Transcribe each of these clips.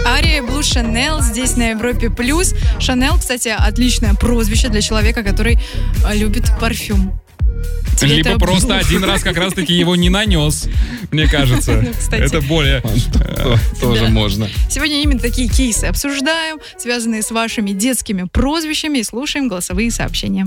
Ария Блу Шанел здесь на Европе Плюс. Шанел, кстати, отличное прозвище для человека, который любит парфюм. Либо просто один раз как раз-таки его не нанес, мне кажется. Это более... Тоже можно. Сегодня именно такие кейсы обсуждаем, связанные с вашими детскими прозвищами, и слушаем голосовые сообщения.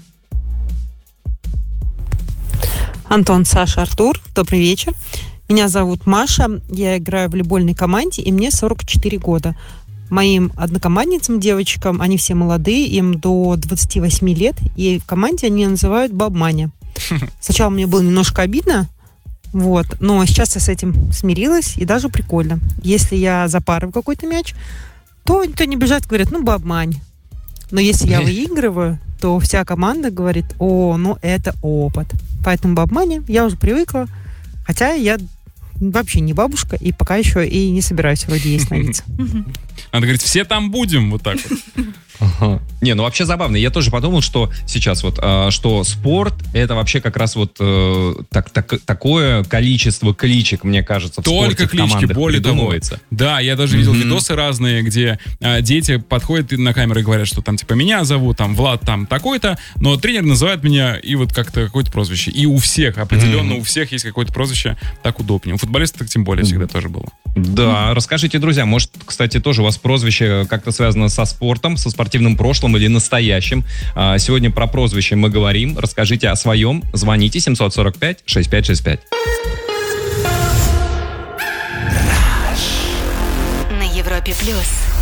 Антон, Саша, Артур, добрый вечер. Меня зовут Маша, я играю в волейбольной команде, и мне 44 года. Моим однокомандницам, девочкам, они все молодые, им до 28 лет, и в команде они называют баб-маня. Сначала мне было немножко обидно, вот, но сейчас я с этим смирилась, и даже прикольно. Если я запарываю какой-то мяч, то никто не бежит, говорят, баб-мань. Но если я выигрываю, то вся команда говорит, ну это опыт. Поэтому баб-маня, я уже привыкла, хотя я вообще не бабушка, и пока еще и не собираюсь вроде ей становиться. Она говорит, все там будем, вот так вот. Ага. Не, вообще забавно. Я тоже подумал, что сейчас что спорт это вообще как раз такое количество кличек, мне кажется, в только спорте, клички, в командах более придумывается. Да, я даже видел видосы разные, где дети подходят на камеру и говорят, что там типа меня зовут, там Влад там такой-то, но тренер называет меня и вот как-то какое-то прозвище. И у всех, определенно, у всех есть какое-то прозвище, так удобнее. У футболистов тем более всегда тоже было. Да, расскажите, друзья, может, кстати, тоже у вас прозвище как-то связано со спортом, со спортивным прошлым или настоящим. Сегодня про прозвище мы говорим. Расскажите о своем. Звоните 745-6565. На Европе Плюс.